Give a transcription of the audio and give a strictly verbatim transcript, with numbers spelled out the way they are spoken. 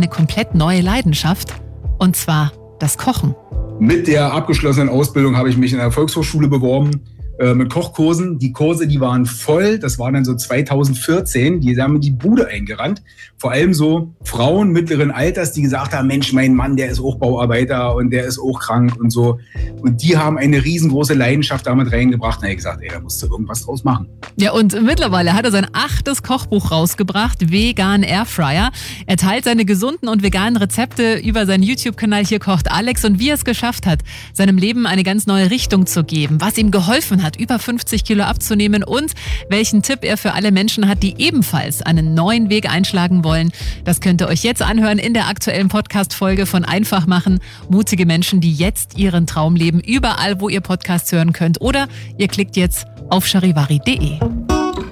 eine komplett neue Leidenschaft, und zwar das Kochen. Mit der abgeschlossenen Ausbildung habe ich mich in der Volkshochschule beworben äh, mit Kochkursen. Die Kurse, die waren voll. Das war dann so zweitausendvierzehn. Die haben mir die Bude eingerannt. Vor allem so Frauen mittleren Alters, die gesagt haben, Mensch, mein Mann, der ist auch Bauarbeiter und der ist auch krank und so. Und die haben eine riesengroße Leidenschaft damit reingebracht. Und ich gesagt, ey, da musst du irgendwas draus machen. Ja, und mittlerweile hat er sein achtes Kochbuch rausgebracht, Vegan Airfryer. Er teilt seine gesunden und veganen Rezepte über seinen YouTube-Kanal Hier kocht Alex und wie er es geschafft hat, seinem Leben eine ganz neue Richtung zu geben, was ihm geholfen hat, über fünfzig Kilo abzunehmen und welchen Tipp er für alle Menschen hat, die ebenfalls einen neuen Weg einschlagen wollen. Das könnt ihr euch jetzt anhören in der aktuellen Podcast-Folge von Einfach machen. Mutige Menschen, die jetzt ihren Traum leben, überall, wo ihr Podcasts hören könnt. Oder ihr klickt jetzt auf charivari punkt de.